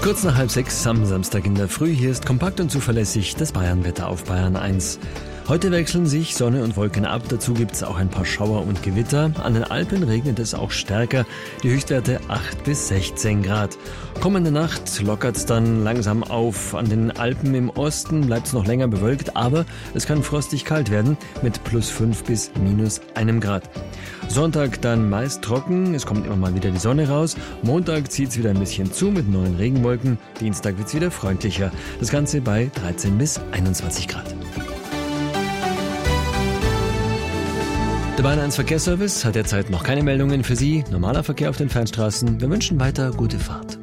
Kurz nach 5:30 am Samstag in der Früh. Hier ist kompakt und zuverlässig das Bayernwetter auf Bayern 1. Heute wechseln sich Sonne und Wolken ab. Dazu gibt es auch ein paar Schauer und Gewitter. An den Alpen regnet es auch stärker. Die Höchstwerte 8 bis 16 Grad. Kommende Nacht lockert es dann langsam auf. An den Alpen im Osten bleibt es noch länger bewölkt, aber es kann frostig kalt werden mit +5 bis -1 Grad. Sonntag dann meist trocken. Es kommt immer mal wieder die Sonne raus. Montag zieht es wieder ein bisschen zu mit neuen Regenwolken. Dienstag wird es wieder freundlicher. Das Ganze bei 13 bis 21 Grad. Der Bayern 1 Verkehrsservice hat derzeit noch keine Meldungen für Sie. Normaler Verkehr auf den Fernstraßen. Wir wünschen weiter gute Fahrt.